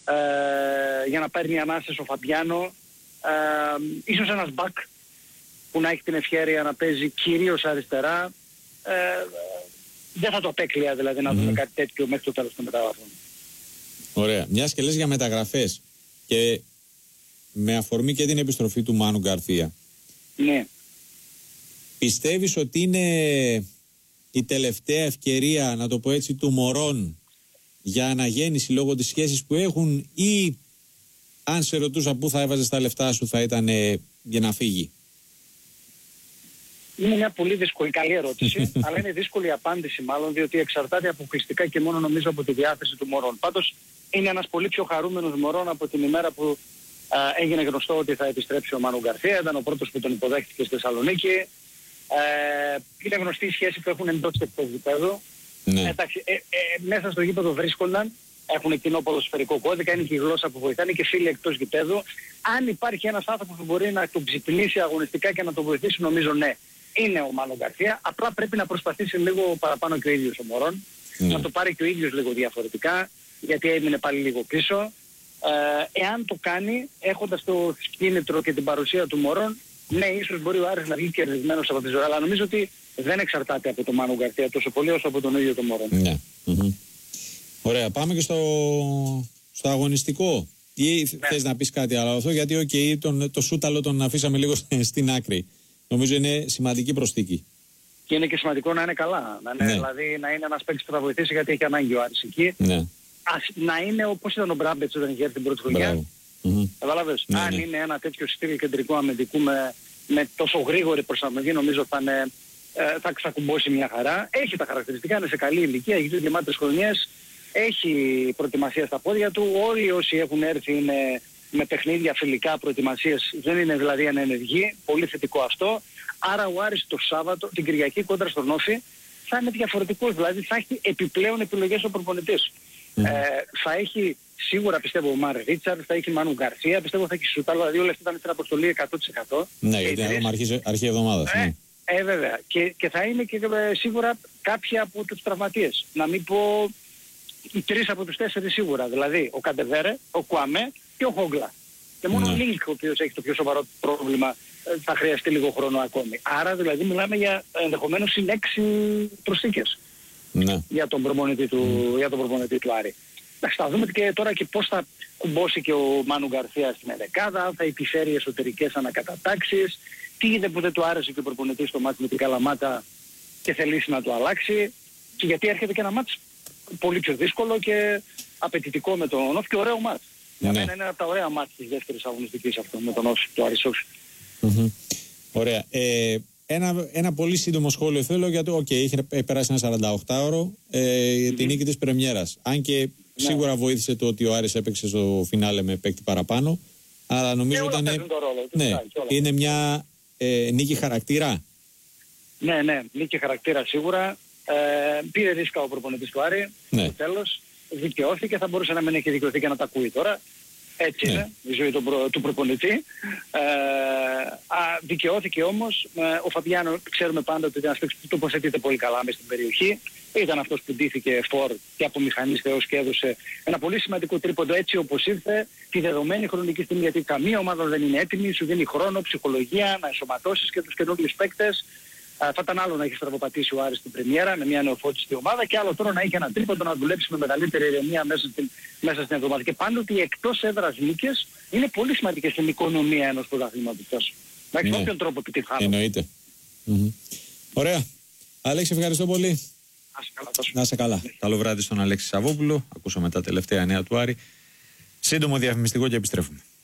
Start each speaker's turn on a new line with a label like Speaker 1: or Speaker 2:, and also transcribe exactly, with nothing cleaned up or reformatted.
Speaker 1: ε, για να παίρνει ανάσες ο Φαμπιάνο, ε, ίσως ένας μπακ που να έχει την ευχέρεια να παίζει κυρίως αριστερά. Ε, δεν θα το απέκλεια δηλαδή να δούμε mm. κάτι τέτοιο μέχρι το τέλος των μεταγραφών.
Speaker 2: Ωραία. Μιας και λες για μεταγραφές και με αφορμή και την επιστροφή του Μάνου Γκαρθία.
Speaker 1: Ναι.
Speaker 2: Πιστεύεις ότι είναι η τελευταία ευκαιρία, να το πω έτσι, του Μωρών για αναγέννηση λόγω της σχέσης που έχουν, ή αν σε ρωτούσα πού θα έβαζες τα λεφτά σου θα ήταν ε, για να φύγει?
Speaker 1: Είναι μια πολύ δύσκολη, καλή ερώτηση, αλλά είναι δύσκολη η απάντηση μάλλον, διότι εξαρτάται αποκλειστικά και μόνο νομίζω από τη διάθεση του Μωρών. Πάντως είναι ένας πολύ πιο χαρούμενος Μωρών από την ημέρα που α, έγινε γνωστό ότι θα επιστρέψει ο Μάνου Γκαρθία. Ήταν ο πρώτος που τον υποδέχτηκε στη Θεσσαλονίκη. Ε, είναι γνωστή η σχέση που έχουν εντός και εκτός γηπέδου.
Speaker 2: Ναι.
Speaker 1: Εντάξει, ε, ε, μέσα στο γήπεδο βρίσκονταν, έχουν κοινό ποδοσφαιρικό κώδικα, είναι και η γλώσσα που βοηθάνε και φίλοι εκτός γηπέδου. Αν υπάρχει ένας άνθρωπος που μπορεί να τον ξυπνήσει αγωνιστικά και να τον βοηθήσει, νομίζω ναι, είναι ο Μάνο Γκαρθία. Απλά πρέπει να προσπαθήσει λίγο παραπάνω και ο ίδιος ο Μωρών, ναι. να το πάρει και ο ίδιος λίγο διαφορετικά, γιατί έμεινε πάλι λίγο πίσω. Ε, εάν το κάνει, έχοντας το κίνητρο και την παρουσία του Μωρών, ναι, ίσως μπορεί ο Άρης να βγει κερδισμένος από τη ζωή, αλλά νομίζω ότι δεν εξαρτάται από τον Μάνο Γκαρθία τόσο πολύ όσο από τον ίδιο τον Μωρόν.
Speaker 2: Ναι. Mm-hmm. Ωραία, πάμε και στο, στο αγωνιστικό. Ή ναι. θες να πεις κάτι άλλο αυτό, γιατί okay, τον, το Σούταλο τον αφήσαμε λίγο στην άκρη. Νομίζω είναι σημαντική προσθήκη.
Speaker 1: Και είναι και σημαντικό να είναι καλά. Να είναι, ναι. Δηλαδή να είναι ένας παίκτης που θα βοηθήσει, γιατί έχει ανάγκη ο Άρης εκεί.
Speaker 2: Ναι.
Speaker 1: Ας, να είναι όπως ήταν ο Μπράμπετς όταν είχε έρθει την πρώτη χρονιά.
Speaker 2: Mm-hmm.
Speaker 1: Καταλάβες.
Speaker 2: Ναι,
Speaker 1: Αν
Speaker 2: ναι.
Speaker 1: είναι ένα τέτοιο στυλ κεντρικού αμυντικού με, με τόσο γρήγορη προσαρμογή, νομίζω θα, είναι, ε, θα ξακουμπώσει μια χαρά. Έχει τα χαρακτηριστικά, είναι σε καλή ηλικία, έχει δύο γεμάτες χρονιές, έχει προετοιμασία στα πόδια του. Όλοι όσοι έχουν έρθει είναι με παιχνίδια φιλικά προετοιμασίες, δεν είναι δηλαδή ανενεργοί. Πολύ θετικό αυτό. Άρα ο Άρης το Σάββατο, την Κυριακή κόντρα στον Όφη, θα είναι διαφορετικός. Δηλαδή θα έχει επιπλέον επιλογές ο προπονητής. Mm. Ε, θα έχει σίγουρα, πιστεύω, ο Μάρ Ρίτσαρντ, θα έχει Μάνου Γκαρθία, πιστεύω θα έχει Σούταλο, δηλαδή όλα αυτά ήταν στην αποστολή εκατό τοις εκατό.
Speaker 2: Ναι, γιατί είναι αρχή, αρχή εβδομάδας.
Speaker 1: Ε,
Speaker 2: ναι.
Speaker 1: ε, βέβαια. Και, και θα είναι και ε, σίγουρα κάποιοι από τους τραυματίες. Να μην πω οι τρεις από τους τέσσερις σίγουρα. Δηλαδή ο Καντεβέρε, ο Κουαμέ και ο Χόγκλα. Και μόνο ναι. ο Λίνκ, ο οποίος έχει το πιο σοβαρό πρόβλημα, θα χρειαστεί λίγο χρόνο ακόμη. Άρα δηλαδή μιλάμε για ενδεχομένως συν έξι προσθήκες
Speaker 2: ναι.
Speaker 1: για τον προπονητή του, mm. για τον προπονητή του Άρη. Εντάξει, θα δούμε και τώρα και πώς θα κουμπώσει και ο Μάνου Γκαρθία στην ενδεκάδα, θα επιφέρει εσωτερικές ανακατατάξεις, τι είδε που δεν του άρεσε και ο προπονητής στο μάτι με την Καλαμάτα και θελήσει να το αλλάξει, και γιατί έρχεται και ένα μάτς πολύ πιο δύσκολο και απαιτητικό με τον Όφη και ωραίο μάτς. Για
Speaker 2: Ναι.
Speaker 1: μένα είναι από τα ωραία μάτς της δεύτερης αγωνιστικής αυτό με τον Όφη, το Άρης.
Speaker 2: Mm-hmm. Ωραία. Ε, ένα, ένα πολύ σύντομο σχόλιο θέλω, γιατί okay, είχε περάσει ένα σαρανταοκτάωρο ε, mm-hmm. την νίκη της πρεμιέρας. Αν και ναι. σίγουρα βοήθησε το ότι ο Άρης έπαιξε στο φινάλε με παίκτη παραπάνω, αλλά νομίζω ότι είναι, ναι, είναι μια ε, νίκη χαρακτήρα.
Speaker 1: Ναι, ναι, νίκη χαρακτήρα σίγουρα. Ε, πήρε ρίσκα ο προπονητής του Άρη,
Speaker 2: ναι.
Speaker 1: στο τέλος δικαιώθηκε, θα μπορούσε να μην έχει δικαιωθεί και να τα ακούει τώρα. Έτσι ναι. είναι η ζωή του, προ, του προπονητή. Ε, α, δικαιώθηκε όμως. Ε, ο Φαμπιάνο ξέρουμε πάντα ότι ήταν ένας παίκτης που τοποθετείται πολύ καλά μες στην περιοχή. Ήταν αυτός που ντύθηκε φορ και από μηχανής θεός και έδωσε ένα πολύ σημαντικό τρίποντο έτσι όπως ήρθε, τη δεδομένη χρονική στιγμή, γιατί καμία ομάδα δεν είναι έτοιμη, σου δίνει χρόνο, ψυχολογία, να ενσωματώσεις και τους καινούριους παίκτες. Uh, θα ήταν άλλο να έχει στραβοπατήσει ο Άρης στην πρεμιέρα με μια νεοφώτιστη ομάδα, και άλλο τώρα να έχει ένα τρίποντο να δουλέψει με μεγαλύτερη ηρεμία μέσα στην, μέσα στην εβδομάδα. Και πάντοτε οι εκτός έδρας νίκες είναι πολύ σημαντικές στην οικονομία ενός πρωταθλήματος. Εντάξει, με όποιον τρόπο επιτυχάνουν.
Speaker 2: Εννοείται. Mm-hmm. Ωραία. Αλέξη, ευχαριστώ πολύ.
Speaker 1: Να σε καλά.
Speaker 2: Να σε καλά. Ναι. Καλό βράδυ στον Αλέξη Σαββόπουλο. Ακούσαμε τα τελευταία νέα του Άρη. Σύντομο διαφημιστικό και επιστρέφουμε.